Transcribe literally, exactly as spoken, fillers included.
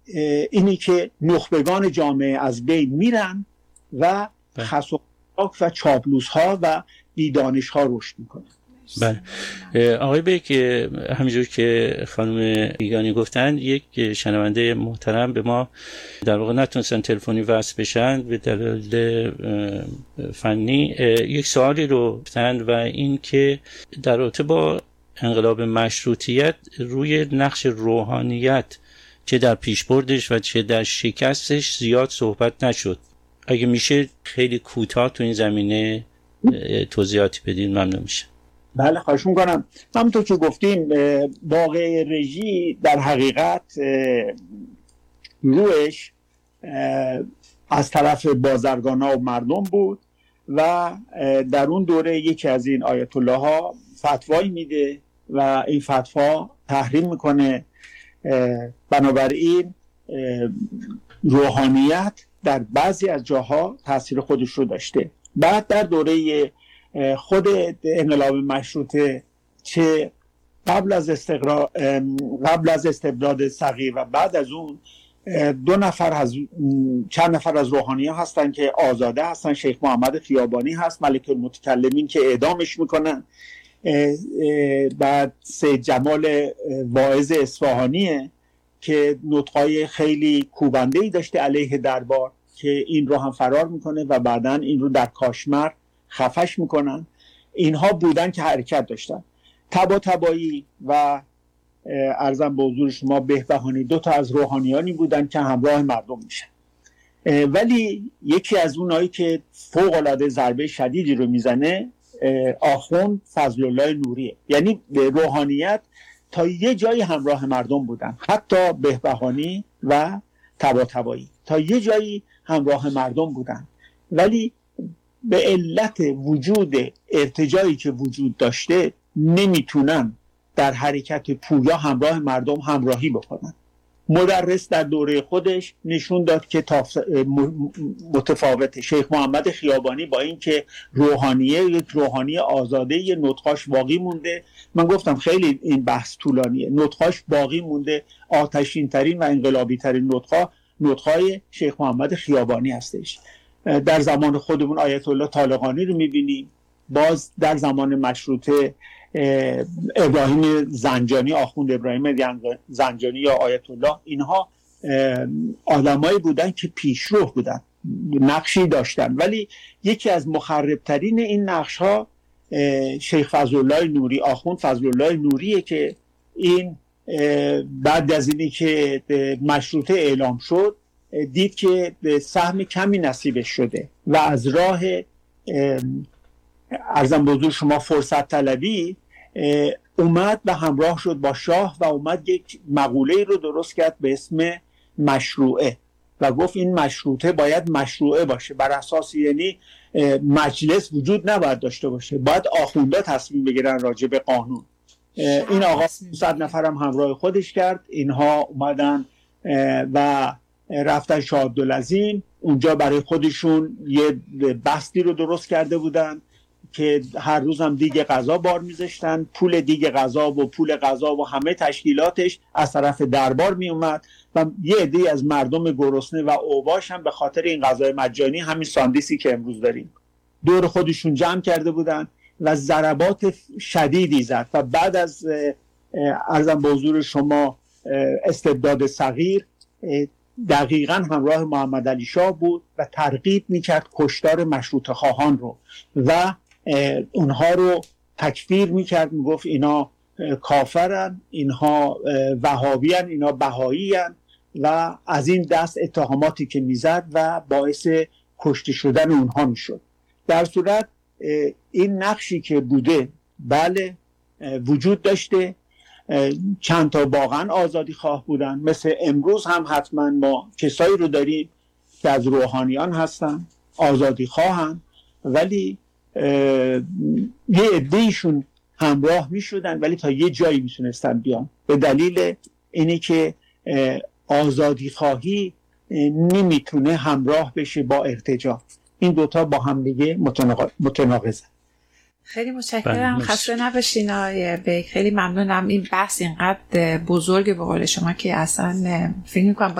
اینی که نخبگان جامعه از بین میرن و خسارات و چاپلوس ها و بیدانش ها رشد میکنن. بله آقای بیک، همینجور که خانم بیگانی گفتن، یک شنونده محترم به ما در واقع نتونستن تلفنی وصل بشن به دلایل فنی، یک سوالی رو گفتن و این که در رابطه با انقلاب مشروطیت روی نقش روحانیت چه در پیشبردش و چه در شکستش زیاد صحبت نشد. اگه میشه خیلی کوتاه تو این زمینه توضیحاتی بدین ممنون میشه. بله خواهش میکنم. همونطور که گفتیم واقع رژی در حقیقت روش از طرف بازرگانا و مردم بود و در اون دوره یکی از این آیت الله ها فتوایی میده و این فتوا تحریم میکنه. بنابراین روحانیت در بعضی از جاها تاثیر خودش رو داشته. بعد در دوره خود انقلاب مشروطه چه قبل از استقرار قبل از استبداد صغیر و بعد از اون دو نفر از چند نفر از روحانیان هستن که آزاده هستن. شیخ محمد خیابانی هست، ملک المتکلمین که اعدامش میکنن. بعد سید جمال واعظ اصفهانیه که نطقای خیلی کوبنده‌ای داشته علیه دربار که این رو هم فرار میکنه و بعداً این رو در کاشمر خفش میکنن. اینها بودن که حرکت داشتن. طباطبایی و عرضم به حضور شما بهبهانی دو تا از روحانیانی بودن که همراه مردم میشن. ولی یکی از اونایی که فوق العاده ضربه شدیدی رو میزنه آخوند فضل الله نوریه. یعنی روحانیت تا یه جایی همراه مردم بودن، حتی بهبهانی و طباطبایی تا یه جایی همراه مردم بودن، ولی به علت وجود ارتجاعی که وجود داشته نمیتونن در حرکت پویا همراه مردم همراهی بکنن. مدرس در دوره خودش نشون داد که متفاوته. شیخ محمد خیابانی با اینکه روحانیه، یک روحانی آزاده، یه نطقاش باقی مونده. من گفتم خیلی این بحث طولانیه. نطقاش باقی مونده. آتشین ترین و انقلابی ترین نطقا نطقای شیخ محمد خیابانی هستش. در زمان خودمون آیت الله طالقانی رو میبینیم. باز در زمان مشروطه ابراهیم زنجانی، آخوند ابراهیم زنجانی یا آیت الله، اینها آدمایی بودن که پیشرو بودن، نقشی داشتن. ولی یکی از مخربترین این نقش ها شیخ فضل الله نوری، آخوند فضل الله نوریه که این بعد از اینی که مشروطه اعلام شد دید که سهم کمی نصیبش شده و از راه عرضم به حضور شما فرصت طلبی اومد و همراه شد با شاه و اومد یک مقوله رو درست کرد به اسم مشروعه و گفت این مشروطه باید مشروعه باشه. بر اساس یعنی مجلس وجود نباید داشته باشه، باید آخوندا تصمیم بگیرن راجع به قانون. این آقا صد نفر هم همراه خودش کرد. اینها اومدن و رفتن شاه عبدالعظیم. اونجا برای خودشون یه بستی رو درست کرده بودن که هر روز هم دیگ غذا بار میذاشتن. پول دیگ غذا و پول غذا و همه تشکیلاتش از طرف دربار می اومد و یه عده‌ای از مردم گرسنه و اوباش هم به خاطر این غذای مجانی، همین ساندیسی که امروز داریم، دور خودشون جمع کرده بودن و ضربات شدیدی زد. و بعد از عرضم به حضور شما استبداد صغیر دقیقاً همراه محمد علی شاه بود و ترغیب میکرد کشتار مشروطه خواهان رو و اونها رو تکفیر میکرد. میگفت اینا کافرن، اینها وهابیان، اینا بهاییان و از این دست اتهاماتی که میزد و باعث کشته شدن اونها میشد. در صورت این نقشی که بوده بله وجود داشته. چند تا واقعا آزادی خواه بودن، مثل امروز هم حتما ما کسایی رو داریم که از روحانیان هستن، آزادی خواهن، ولی یه عده‌ایشون همراه می شدن ولی تا یه جایی می تونستن بیان، به دلیل اینی که آزادی خواهی نمیتونه همراه بشه با ارتجاع. این دوتا با هم دیگه متناقضه. خیلی متشکرم، خسته نباشین آقای بیک. خیلی ممنونم. این بحث اینقدر بزرگه به قول شما که اصلا فکر می‌کنم